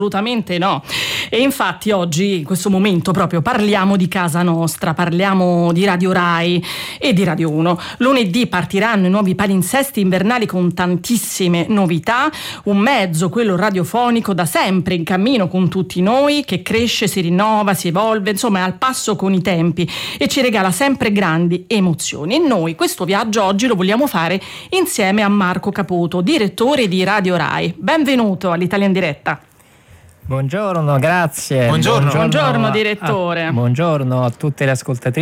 Assolutamente no. E infatti oggi, in questo momento proprio, parliamo di casa nostra, parliamo di Radio Rai e di Radio 1. Lunedì partiranno i nuovi palinsesti invernali con tantissime novità, un mezzo, quello radiofonico, da sempre in cammino con tutti noi, che cresce, si rinnova, si evolve, insomma è al passo con i tempi e ci regala sempre grandi emozioni. E noi questo viaggio oggi lo vogliamo fare insieme a Marco Caputo, direttore di Radio Rai. Benvenuto all'Italia in diretta. Buongiorno, grazie. Buongiorno direttore. Buongiorno a tutte le ascoltatrici